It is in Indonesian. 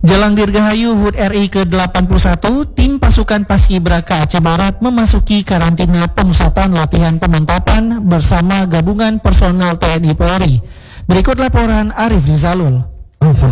Jelang Dirgahayu HUT RI ke-81, tim pasukan Paskibraka Aceh Barat memasuki karantina pemusatan latihan pemantapan bersama gabungan personel TNI Polri. Berikut laporan Arif Rizalul.